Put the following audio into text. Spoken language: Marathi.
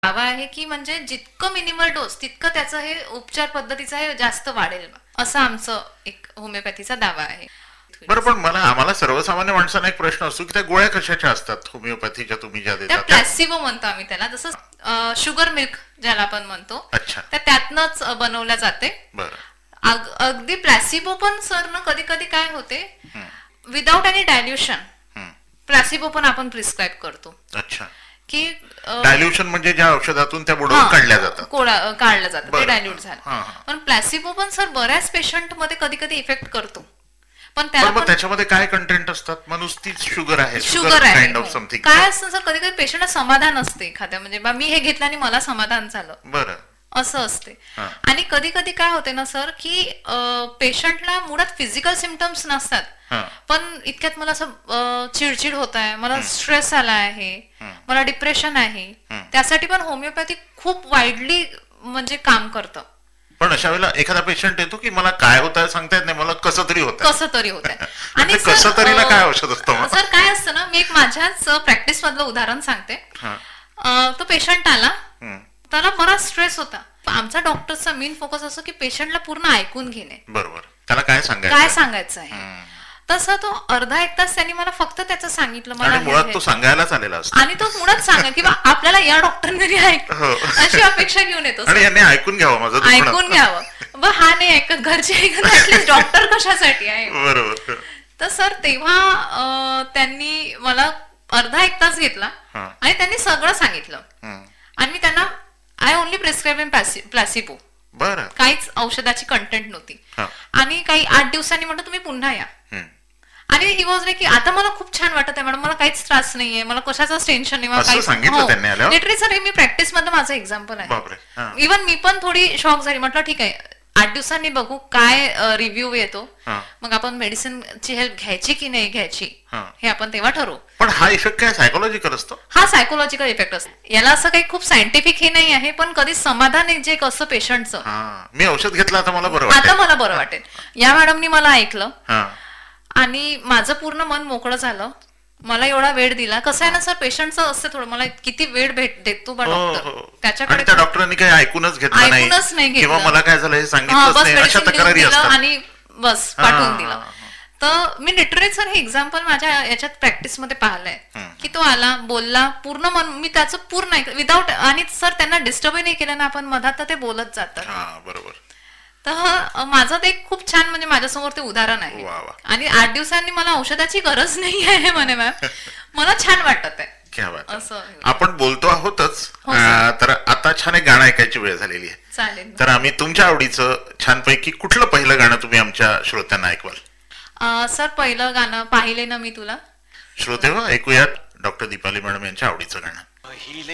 दावा आहे की म्हणजे जितकं मिनिमल डोस तितकं त्याचं हे उपचार पद्धतीचा हे जास्त वाढेल असं आमचं एक होमिओपॅथीचा दावा आहे. बरं, पण आम्हाला सर्वसामान्य माणसांना एक प्रश्न असतो की त्या गोळ्या कशाच्या असतात होमिओपॅथीच्या तुम्ही ज्या त्या देता? प्लॅसिबो म्हणतो आम्ही त्याला, जसं शुगर मिल्क ज्याला आपण म्हणतो. अच्छा. त्यातनच बनवल्या जाते. बरं. अगदी प्लॅसिबो पण सर ना कधी कधी काय होते, विदाउट एनी डायल्युशन प्लॅसिबो पण आपण प्रिस्क्राईब करतो. अच्छा. की डायल्युशन म्हणजे ज्या औषधातून त्या बुडवून काढल्या जातात, काढलं जातं ते डायल्यूट झालं. हा. पण प्लॅसिबो पण सर बऱ्याच पेशंट मध्ये कधी कधी इफेक्ट करतो. पण मग त्याच्यामध्ये काय कंटेंट असतात? नुसतीच शुगर आहे, शुगर आहे काइंड ऑफ समथिंग काय असतं सर, कधी कधी पेशंटला समाधान असते एखाद्या, म्हणजे बा मी हे घेतलं आणि मला समाधान झालं. बरं. असं असते. आणि कधी कधी काय होते ना सर, की पेशंटला मुळात फिजिकल सिम्पटम्स नसतात, पण इतक्यात मला असं चिडचिड होत आहे, मला स्ट्रेस आला आहे, मला डिप्रेशन आहे, त्यासाठी पण होमिओपॅथी खूप वाईडली म्हणजे काम करतं. पण अशा वेळेला एखादा पेशंट येतो की मला काय होत आहे सांगता येत नाही, मला कसं तरी होत आहे. आणि कसं तरीला काय औषध असतं सर? काय असतं ना, मी एक माझ्याच प्रॅक्टिस मधलं उदाहरण सांगते. तो पेशंट आला, त्याला बराच स्ट्रेस होता. आमचा डॉक्टरचा मेन फोकस असतो की पेशंटला पूर्ण ऐकून घेणे. बरोबर. त्याला काय सांगायचं आहे. तसं तो अर्धा एक तास त्यांनी मला फक्त त्याचं सांगितलं. मला मुळात तो सांगायलाच आलेला असतो आणि तो मुळात सांगा की आपल्याला या डॉक्टरने अशी अपेक्षा घेऊन येतो आणि यांनी ऐकून घ्यावं, माझं ऐकून घ्यावं. हा नाही ऐकत, घरचे ऐकत, डॉक्टर कशासाठी आहे. बरोबर. तर सर तेव्हा त्यांनी मला अर्धा एक तास घेतला आणि त्यांनी सगळं सांगितलं. आणि मी त्यांना I only prescribe in placebo. बरं. काहीच औषधाची कंटेंट नव्हती. आणि काही 8 दिवसांनी म्हटलं तुम्ही पुन्हा या. आणि ही वॉज लाईक की आता मला खूप छान वाटत आहे मॅडम, मला काहीच त्रास नाहीये, मला कशाचाच टेन्शन नाही. लिटरली सर हे मी प्रॅक्टिस मध्ये माझं एक्झाम्पल आहे. इव्हन मी पण थोडी शॉक झाली. म्हटलं ठीक आहे 8 दिवसांनी बघू काय रिव्ह्यू येतो, मग आपण मेडिसिनची हेल्प घ्यायची की नाही घ्यायची हे आपण तेव्हा ठरवू. पण हा इफेक्ट काय सायकोलॉजिकल असतो? हा सायकोलॉजिकल इफेक्ट असतो. याला असं काही खूप सायंटिफिक हे नाही आहे, पण कधी समाधान एक जे असं पेशंटचं, मी औषध घेतलं आता मला बरं वाटेल. या मॅडमनी मला ऐकलं आणि माझं पूर्ण मन मोकळं झालं. मला एवढा वेळ दिला. कसं आहे ना सर, पेशंटचं असतं थोडं, मला किती वेळ देतो बा डॉक्टर, त्याच्याकडे त्या डॉक्टरनी काही ऐकूनच घेतलं नाही किंवा मला काय झालं हे सांगितलंच नाही, अशा तक्रारी असतात आणि बस पाठवून दिलं. तर मी लिटरली सर हे एक्झाम्पल माझ्या याच्यात प्रॅक्टिस मध्ये पाहिलंय की तो आला, बोलला, पूर्ण मन मी त्याचं पूर्ण ऐकलं विदाउट, आणि सर त्यांना डिस्टर्बही नाही केलं ना आपण मधात, तर ते बोलत जातात. बरोबर. तर माझं ते खूप छान म्हणजे माझ्यासमोर ते उदाहरण आहे. आणि 8 दिवसांनी मला औषधाची गरज नाही आहे म्हणे मॅम, मला छान वाटत आहे. असं आपण बोलतो आहोतच. तर आता छान एक गाणं ऐकायची वेळ झालेली आहे. चालेल. तर आम्ही तुमच्या आवडीचं छानपैकी कुठलं पहिलं गाणं तुम्ही आमच्या श्रोत्यांना ऐकवाल? सर पहिलं गाणं पाहिले ना मी तुला. श्रोते हो, ऐकूयात डॉक्टर दीपाली मॅडम यांच्या आवडीचं गाणं.